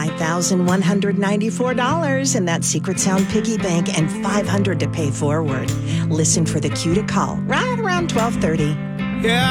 $5,194 in that Secret Sound piggy bank and $500 to pay forward. Listen for the cue to call right around 12:30. Yeah.